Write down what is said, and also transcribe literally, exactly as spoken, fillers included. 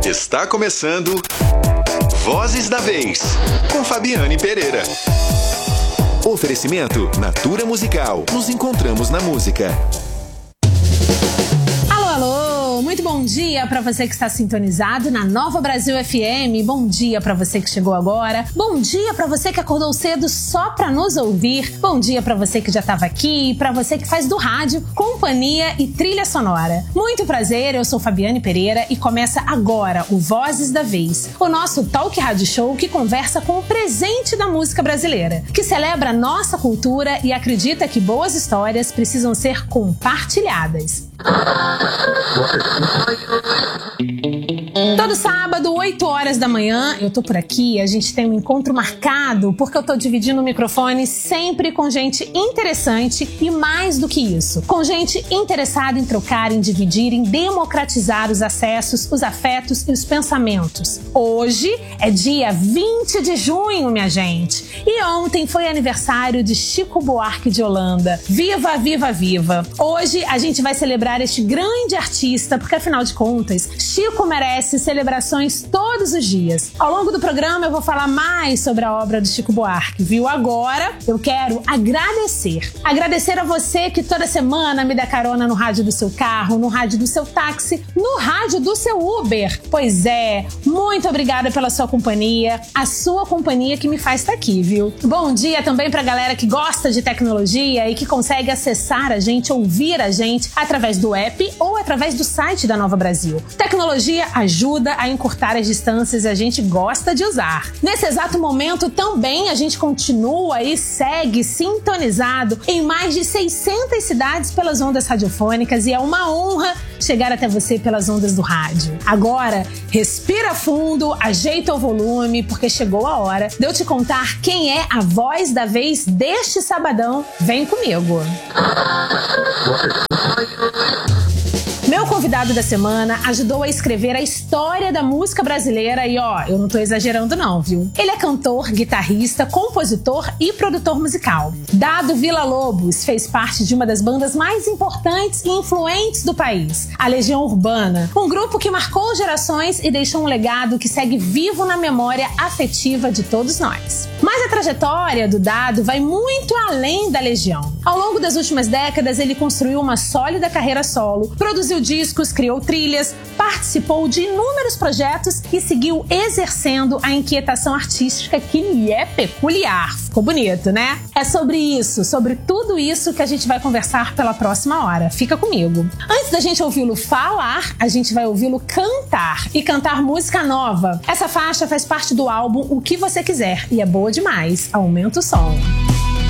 Está começando Vozes da Vez, com Fabiane Pereira. Oferecimento Natura Musical. Nos encontramos na música. Muito bom dia para você que está sintonizado na Nova Brasil F M. Bom dia para você que chegou agora. Bom dia para você que acordou cedo só para nos ouvir. Bom dia para você que já estava aqui, para você que faz do rádio companhia e trilha sonora. Muito prazer, eu sou Fabiane Pereira e começa agora o Vozes da Vez, o nosso talk rádio show que conversa com o presente da música brasileira, que celebra a nossa cultura e acredita que boas histórias precisam ser compartilhadas. Todo sábado, oito horas da manhã, eu tô por aqui, a gente tem um encontro marcado, porque eu tô dividindo o microfone sempre com gente interessante e mais do que isso, com gente interessada em trocar, em dividir, em democratizar os acessos, os afetos e os pensamentos. Hoje é dia vinte de junho, minha gente, e ontem foi aniversário de Chico Buarque de Holanda. Viva, viva, viva! Hoje a gente vai celebrar este grande artista, porque afinal de contas, Chico merece celebrações todos os dias. Ao longo do programa eu vou falar mais sobre a obra do Chico Buarque, viu? Agora eu quero agradecer. Agradecer a você que toda semana me dá carona no rádio do seu carro, no rádio do seu táxi, no rádio do seu Uber. Pois é, muito obrigada pela sua companhia, a sua companhia que me faz estar aqui, viu? Bom dia também pra galera que gosta de tecnologia e que consegue acessar a gente, ouvir a gente através do app ou através do site da Nova Brasil. Tecnologia ajuda a encurtar as distâncias e a gente gosta de usar. Nesse exato momento também a gente continua e segue sintonizado em mais de seiscentas cidades pelas ondas radiofônicas e é uma honra chegar até você pelas ondas do rádio. Agora, respira fundo, ajeita o volume, porque chegou a hora de eu te contar quem é a voz da vez deste sabadão. Vem comigo! Meu convidado da semana ajudou a escrever a história da música brasileira e ó, eu não tô exagerando não, viu? Ele é cantor, guitarrista, compositor e produtor musical. Dado Villa-Lobos fez parte de uma das bandas mais importantes e influentes do país, a Legião Urbana, um grupo que marcou gerações e deixou um legado que segue vivo na memória afetiva de todos nós. Mas a trajetória do Dado vai muito além da Legião. Ao longo das últimas décadas, ele construiu uma sólida carreira solo, produziu discos, criou trilhas, participou de inúmeros projetos e seguiu exercendo a inquietação artística que lhe é peculiar. Ficou bonito, né? É sobre isso, sobre tudo isso que a gente vai conversar pela próxima hora. Fica comigo. Antes da gente ouvi-lo falar, a gente vai ouvi-lo cantar e cantar música nova. Essa faixa faz parte do álbum O Que Você Quiser e é boa demais. Aumenta o som.